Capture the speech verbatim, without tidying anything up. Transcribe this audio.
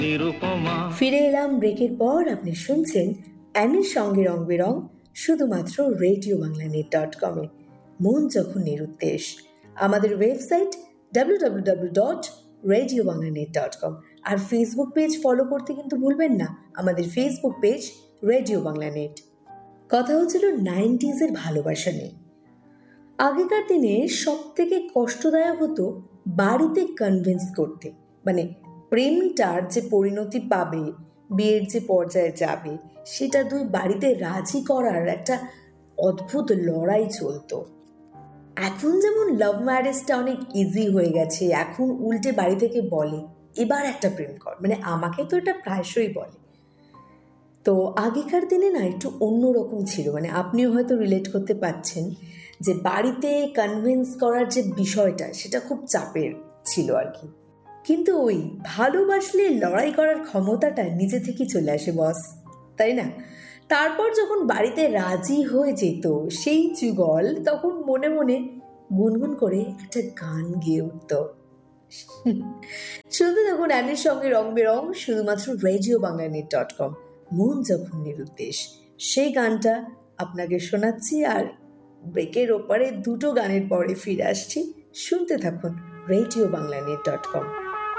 ফিরে এলাম ব্রেকের পর। আপনি শুনছেন অ্যানির সঙ্গে রং বেরং, শুধুমাত্র রেডিও বাংলা নেট ডট কমে। মন যখন নিরুদ্দেশ। আমাদের website W W W dot radio Bangla net dot com. আর ফেসবুক পেজ ফলো করতে কিন্তু ভুলবেন না, আমাদের Facebook page radio Bangla net. কথা হচ্ছিল নাইনটিজের ভালোবাসা নিয়ে। আগেকার দিনে সব থেকে কষ্টদায়ক হতো বাড়িতে কনভিন্স করতে, মানে প্রেমটার যে পরিণতি পাবে, বিয়ের যে পর্যায়ে যাবে, সেটা দুই বাড়িতে রাজি করার একটা অদ্ভুত লড়াই চলতো। এখন যেমন লাভ ম্যারেজটা অনেক ইজি হয়ে গেছে, এখন উল্টে বাড়ি থেকে বলে এবার একটা প্রেম কর, মানে আমাকে তো এটা প্রায়শই বলে। তো আগেকার দিনে না একটু অন্যরকম ছিল, মানে আপনিও হয়তো রিলেট করতে পারছেন যে বাড়িতে কনভিন্স করার যে বিষয়টা সেটা খুব চাপের ছিল আর কি। কিন্তু ওই ভালোবাসলে লড়াই করার ক্ষমতাটা নিজে থেকেই চলে আসে বস, তাই না? তারপর যখন বাড়িতে রাজি হয়ে যেত সেই যুগল, তখন মনে মনে গুনগুন করে একটা গান গেয়ে উঠত। শুনতে তখন অ্যানির সঙ্গে রং বেরং, শুধুমাত্র radio Bangla net dot com. মন যখন নিরুদ্দেশ, সেই গানটা আপনাকে শোনাচ্ছি। আর ব্রেকের ওপারে দুটো গানের পরে ফিরে আসছি। শুনতে থাকুন radio Bangla net dot com.